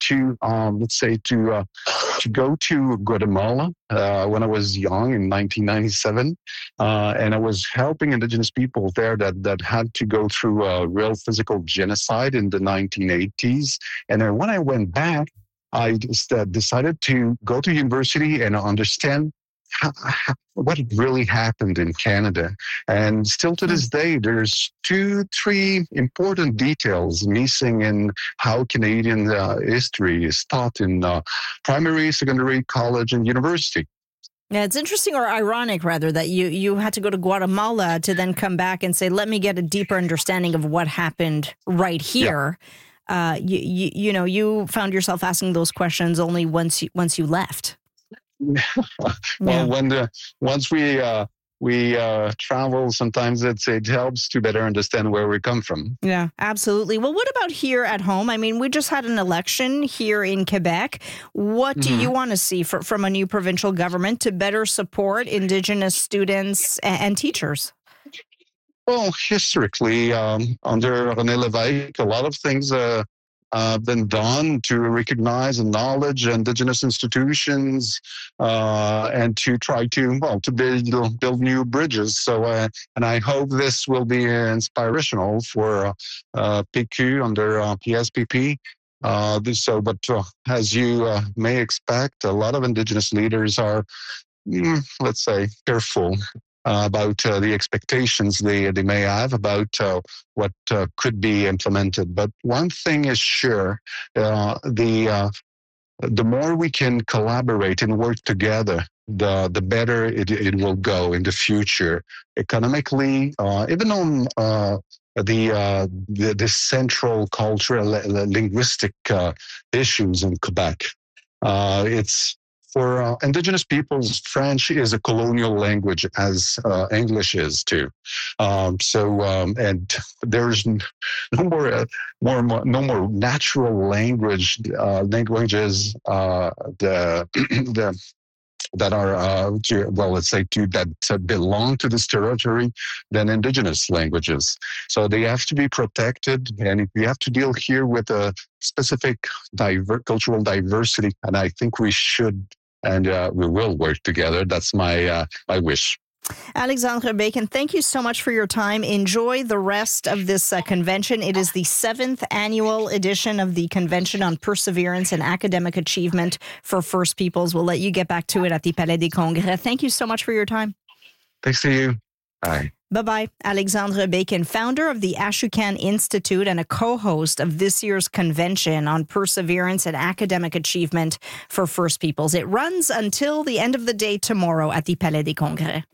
to, to go to Guatemala when I was young in 1997, and I was helping Indigenous people there that had to go through a real physical genocide in the 1980s. And then when I went back, I just, decided to go to university and understand what really happened in Canada. And still to this day, there's 2-3 important details missing in how Canadian history is taught in primary, secondary, college, and university. Yeah, it's interesting, or ironic rather, that you had to go to Guatemala to then come back and say, let me get a deeper understanding of what happened right here. Yeah. You found yourself asking those questions only once you left. Well, once we travel, sometimes it helps to better understand where we come from. Yeah, absolutely. Well, what about here at home? I mean, we just had an election here in Quebec. What do you want to see from a new provincial government to better support Indigenous students and teachers? Well, historically, under René Lévesque, a lot of things been done to recognize and acknowledge Indigenous institutions and to try to build new bridges. So, and I hope this will be inspirational for PQ under PSPP. But as you may expect, a lot of Indigenous leaders are, let's say, careful about the expectations they may have about what could be implemented. But one thing is sure, the more we can collaborate and work together, the better it will go in the future. Economically, even on the central cultural, linguistic issues in Quebec. It's for Indigenous peoples, French is a colonial language, as English is too. And there's no more natural languages that are that belong to this territory than Indigenous languages. So they have to be protected, and we have to deal here with a specific cultural diversity. And I think we should. And we will work together. That's my wish. Alexandre Bacon, thank you so much for your time. Enjoy the rest of this convention. It is the 7th annual edition of the Convention on Perseverance and Academic Achievement for First Peoples. We'll let you get back to it at the Palais des Congrès. Thank you so much for your time. Thanks to you. Bye. Bye-bye. Alexandre Bacon, founder of the Ashukan Institute and a co-host of this year's Convention on Perseverance and Academic Achievement for First Peoples. It runs until the end of the day tomorrow at the Palais des Congrès.